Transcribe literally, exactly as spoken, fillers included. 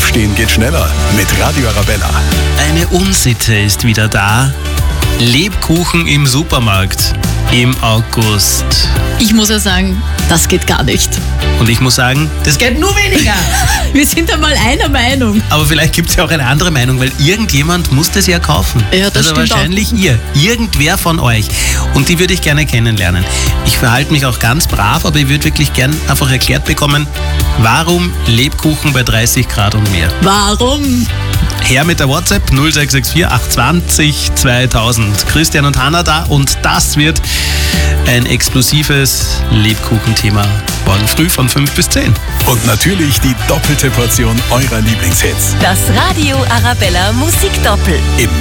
Aufstehen geht schneller mit Radio Arabella. Eine Unsitte ist wieder da. Lebkuchen im Supermarkt im August. Ich muss ja sagen, das geht gar nicht. Und ich muss sagen, das geht nur weniger. Wir sind einmal einer Meinung. Aber vielleicht gibt es ja auch eine andere Meinung, weil irgendjemand muss das ja kaufen. Ja, das also stimmt wahrscheinlich auch. Ihr. Irgendwer von euch. Und die würde ich gerne kennenlernen. Ich verhalte mich auch ganz brav, aber ich würde wirklich gern einfach erklärt bekommen, warum Lebkuchen bei dreißig Grad und mehr. Warum? Her mit der WhatsApp null sechs sechs vier acht zwei null zweitausend. Christian und Hanna da und das wird ein explosives Lebkuchenthema morgen früh von fünf bis zehn. Und natürlich die doppelte Portion eurer Lieblingshits. Das Radio Arabella Musikdoppel. Im